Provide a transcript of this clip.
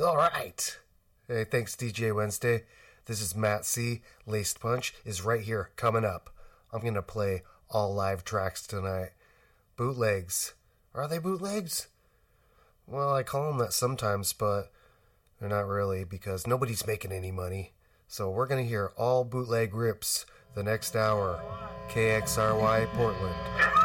All right. Hey, thanks, DJ Wednesday. This is Matt C. Laced Punch is right here, coming up. I'm going to play all live tracks tonight. Bootlegs. Are they bootlegs? Well, I call them that sometimes, but they're not really, because nobody's making any money. So we're going to hear all bootleg rips the next hour. KXRY Portland.